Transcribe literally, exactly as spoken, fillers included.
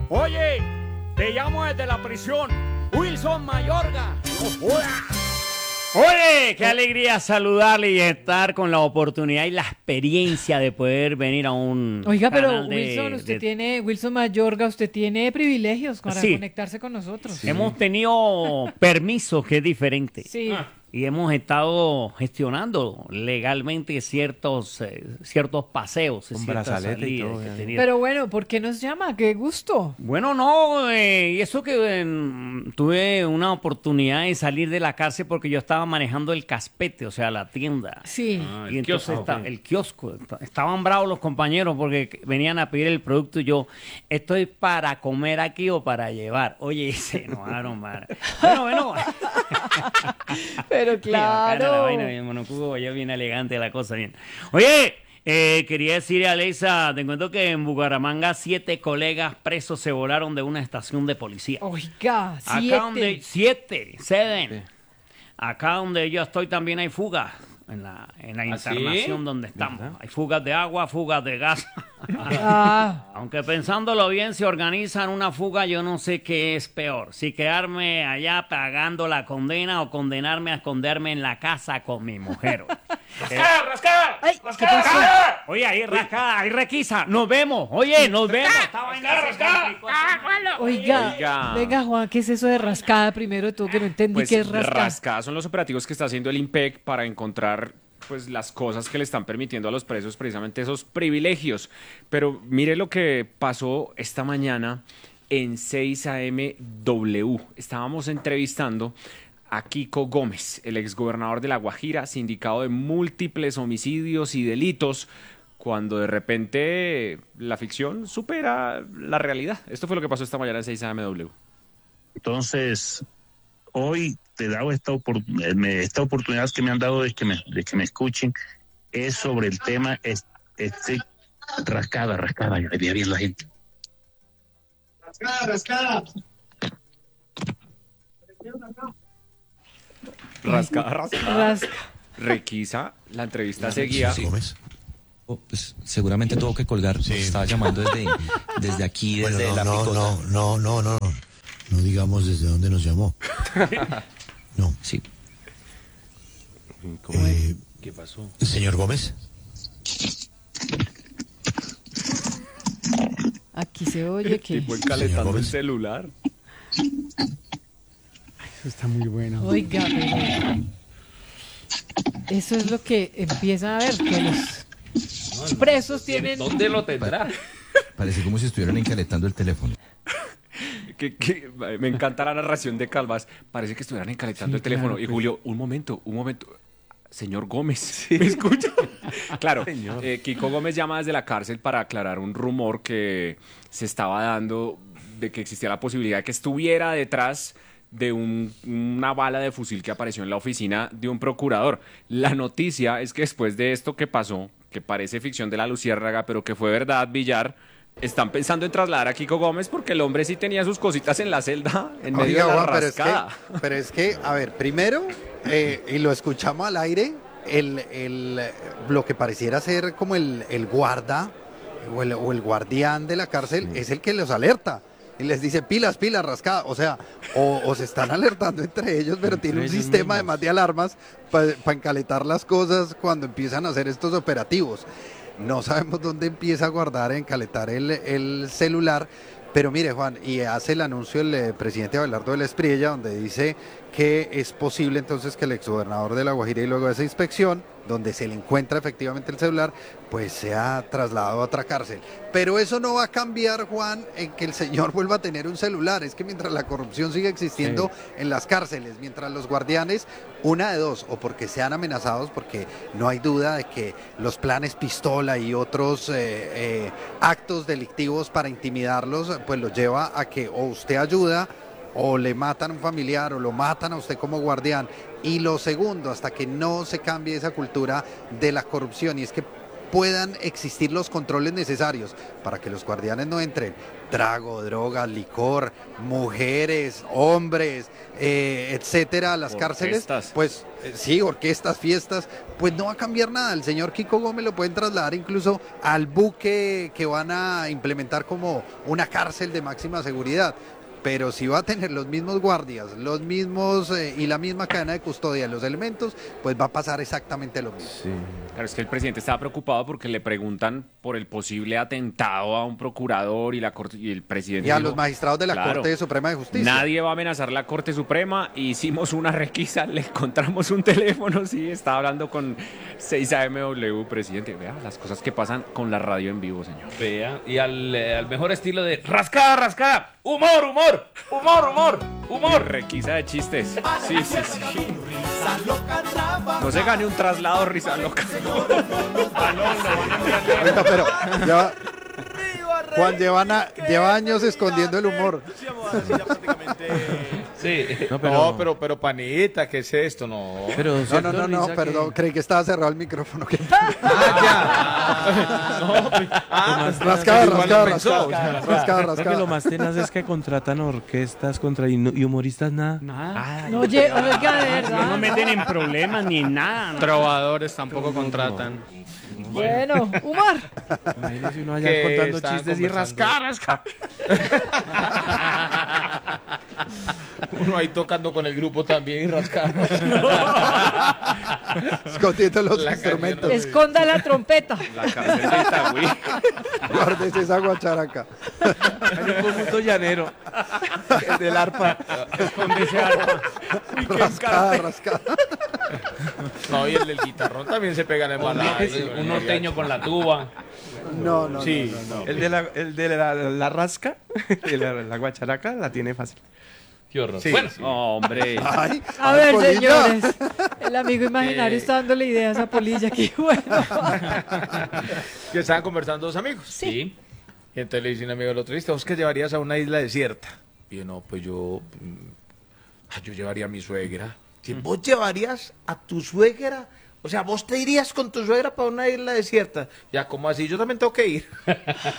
Oye, te llamo desde la prisión, Wilson Mayorga. Oye, qué alegría saludarle y estar con la oportunidad y la experiencia de poder venir a un Oiga, pero canal de, Wilson, usted de... tiene, Wilson Mayorga, usted tiene privilegios para Sí. conectarse con nosotros. Sí. Hemos tenido permisos, que es diferente. Sí. Ah. Y hemos estado gestionando legalmente ciertos eh, ciertos paseos, Con ciertas brazalete y salidas todo, que ya. he tenido. Pero bueno, ¿por qué nos llama? ¡Qué gusto! Bueno, no, eh, y eso que eh, tuve una oportunidad de salir de la cárcel porque yo estaba manejando el caspete, o sea, la tienda. Sí. Ah, y entonces está, el kiosco, estaban bravos los compañeros porque venían a pedir el producto y yo, ¿esto es para comer aquí o para llevar? Oye, se enojaron, man. Bueno, bueno. Pero Sí, bacana la claro. vaina, bien monocubo, ya bien elegante la cosa, bien. Oye, eh, quería decirle a Alexa, te cuento que en Bucaramanga siete colegas presos se volaron de una estación de policía. Oiga, Acá siete. donde, siete, seven. Acá donde yo estoy también hay fugas. En la, en la ¿Ah, sí? internación donde estamos. ¿Verdad? Hay fugas de agua, fugas de gas. Ah, Aunque pensándolo bien, si organizan una fuga, yo no sé qué es peor. Si quedarme allá pagando la condena o condenarme a esconderme en la casa con mi mujer. ¡Rascada, rascada! Ay, ¿qué pasó? Oye, ahí rascada, ahí requisa. Nos vemos. Oye, nos vemos. Esta vaina se complicó. Oiga, Oiga. venga Juan, ¿qué es eso de rascada? Primero de todo que no entendí Pues qué es rascada. rascada son los operativos que está haciendo el IMPEC para encontrar pues las cosas que le están permitiendo a los presos precisamente esos privilegios. Pero mire lo que pasó esta mañana en seis A M W. Estábamos entrevistando a Kiko Gómez, el exgobernador de La Guajira, sindicado de múltiples homicidios y delitos, cuando de repente la ficción supera la realidad. Esto fue lo que pasó esta mañana en seis A M W. Entonces, hoy te he dado esta, opor- me- esta oportunidad que me han dado de que me, de que me escuchen, es sobre el tema es- este, rascada, rascada, ya le veía bien la gente. Rascada, rascada. Rascada, rascada. Rasca. Requisa, la entrevista seguía. Sí. Gómez. Oh, pues, seguramente tuvo que colgar. Nos estaba llamando desde, desde aquí, Bueno, desde no, la no, picota. no, no, no, no, no. No digamos desde dónde nos llamó. No. Sí. ¿Cómo es? Eh, ¿Qué pasó? Señor Gómez. Aquí se oye que... Tipo encalentando el Gómez. celular. Eso está muy bueno. Oiga, pero... Eso es lo que empiezan a ver, que los presos tienen... ¿Dónde lo tendrá? Parece como si estuvieran encalentando el teléfono. Que, que- me encanta la narración de Calvas. Parece que estuvieran encalentando Sí, el teléfono. claro, y pues. Julio, un momento, un momento. Señor Gómez, ¿me escucha? Claro, eh, Kiko Gómez llama desde la cárcel para aclarar un rumor que se estaba dando de que existía la posibilidad de que estuviera detrás de un- una bala de fusil que apareció en la oficina de un procurador. La noticia es que después de esto que pasó, que parece ficción de la Luciérnaga, pero que fue verdad, Villar, están pensando en trasladar a Kiko Gómez porque el hombre sí tenía sus cositas en la celda en medio Oiga, de la Juan, pero es, rascada. que, pero es que, a ver, primero, eh, y lo escuchamos al aire, el, el, lo que pareciera ser como el, el guarda o el, o el guardián de la cárcel es el que los alerta. Y les dice pilas, pilas, rascada. O sea, o, o se están alertando entre ellos, pero tiene un ellos sistema mismos. además de alarmas para encaletar las cosas cuando empiezan a hacer estos operativos. No sabemos dónde empieza a guardar, a encaletar el, el celular. Pero mire, Juan, y hace el anuncio el eh, presidente Abelardo de la Espriella, donde dice que es posible entonces que el exgobernador de La Guajira y luego de esa inspección, donde se le encuentra efectivamente el celular, pues sea trasladado a otra cárcel. Pero eso no va a cambiar, Juan, en que el señor vuelva a tener un celular. Es que mientras la corrupción sigue existiendo en las cárceles, mientras los guardianes, una de dos, o porque sean amenazados, porque no hay duda de que los planes pistola y otros eh, eh, actos delictivos para intimidarlos, pues los lleva a que o usted ayuda o le matan a un familiar o lo matan a usted como guardián. Y lo segundo, hasta que no se cambie esa cultura de la corrupción, y es que puedan existir los controles necesarios para que los guardianes no entren. Trago, droga, licor, mujeres, hombres, eh, etcétera, a las Orquestas. cárceles, pues eh, sí, orquestas, fiestas, pues no va a cambiar nada. El señor Kiko Gómez lo pueden trasladar incluso al buque que van a implementar como una cárcel de máxima seguridad. Pero si va a tener los mismos guardias, los mismos eh, y la misma cadena de custodia, los elementos, pues va a pasar exactamente lo mismo. Sí. Claro, es que el presidente estaba preocupado porque le preguntan por el posible atentado a un procurador y la corte y el presidente Y a dijo, los magistrados de la claro, Corte Suprema de Justicia. nadie va a amenazar la Corte Suprema. Hicimos una requisa, le encontramos un teléfono, sí, estaba hablando con seis A M W, presidente. Vea las cosas que pasan con la radio en vivo, señor. Vea, y al, eh, al mejor estilo de rascada, rascada, humor, humor, humor, humor, humor. Requisa de chistes. Sí, sí, sí. No se gane un traslado, risa loca. Oiga, pero lleva- Juan lleva, na- lleva años escondiendo el humor. Sí. No, pero, no, pero, pero panita, ¿qué es esto? No. Pero No, no, cierto, no, no, Risa, perdón, que- creí que estaba cerrado el micrófono. que- Ah, ya. No, pues, ah, más Rascada, igual rascada, lo pensó. rascada, rascada, Creo que lo rascada. más tenaz es que contratan orquestas contra y, no- y humoristas nada. Nada. No, oye, oiga, de No verdad. nos meten en problemas ni en nada. ¿no? Trovadores tampoco contratan. Bueno, humor. Imagínese uno allá Que contando estaban chistes y conversando. rascar, rascar. Uno ahí tocando con el grupo también y rascando. Escondiendo los La instrumentos. Esconda la trompeta. La cárcel de Itagüí. Guárdese esa guacharaca. Hay un conjunto llanero. El del arpa. Rascada, rascada. No, y el del guitarrón también se pega en el balón. Un norteño con la tuba. No, no, Sí, no, no, no. El de la, el de la, la rasca, y la, la guacharaca la tiene fácil. Qué horror. Sí, Bueno, sí. Hombre. Ay, A ay, ver, Polilla. señores. El amigo imaginario está dándole ideas a Polilla. Qué bueno. Que estaban conversando dos amigos. sí. Y entonces le dice un amigo al otro, ¿viste? ¿Vos qué llevarías a una isla desierta? Y yo, no, pues yo, mm, ah, yo llevaría a mi suegra. Si vos llevarías a tu suegra, o sea, vos te irías con tu suegra para una isla desierta. Ya, ¿cómo así? Yo también tengo que ir.